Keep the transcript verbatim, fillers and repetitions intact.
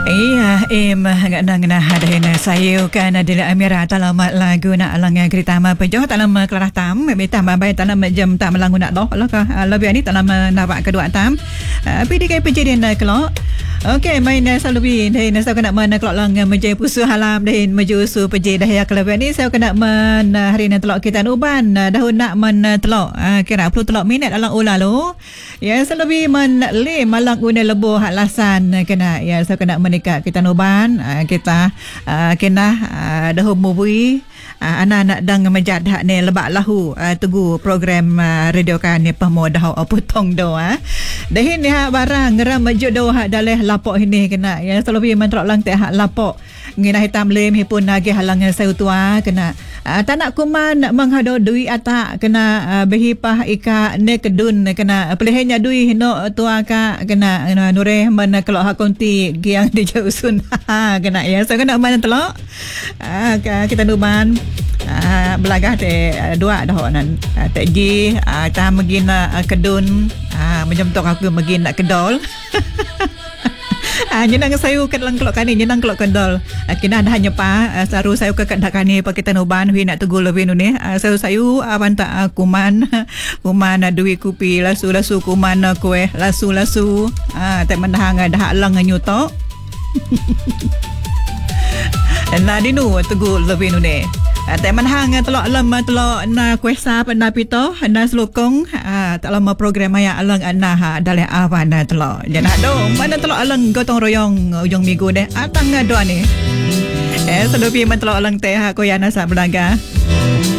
Iya, em ngak nang na hadahin sayo kan adila amira talamat lagu na alang kereta ma pejoh talam kelarah tam beta babai talam jam tak melangu nak doh lah ka lebih ni talam napak kedua tam pi dikai pejadian dah kelok. Okey, main selalu ni saya kena mana kelok lang menjadi pusu halam dahin meju su peje dah ya kelebih ni saya kena men hari ni telok kita uban dahun nak men telok kira puluh telok minit alang ula lo. Ya selalu men le malang une lebo hak lasan kena ya saya kena menikah kita uban kita kena dahun mubui anak-anak dang menjad hak ni lebak lahu tugu program radio kan ni pemo dah potong do ah. Dahin ni hak barang ngeram meju do hak daleh lapok ini kena ya selalu mentrok lang teh hak lapok ngina hitam lem hipun lagi halang saya tua kena uh, tak nak kuman menghado duit atak kena uh, behipah ika ne kedun kena pelihnya duit hino tua ka kena uh, nureh men kelok hak konti giang di jausun kena ya so kena man telok uh, kita nuban uh, belagah te uh, dua dah nan uh, tek gi uh, ta megina uh, kedun uh, macam tok aku megina kedol. Ah, nyenang sayu kat lang kelok kani nyenang kelok kendol. Ah, kena dah hanya pa ah, saru sayu ke kat kani pakai tanuban hui nak tegur lebih nu ni. Ah, sayu sayu abanta ah, kuman kuman ah, duit kupi lasu lasu kuman ah, kue lasu lasu. Ah, tak mendahang dah lang nyutok. Nah dinu tegur lebih nu ni. Tak manhang telok alam telok na kuesa na pito na selukong tak lama program maya alang ana ha daleh apa na telok jana do mana telok alang gotong royong ujung minggu deh atang do ni eh sedopi man telok alang teh ha koyana sa belaga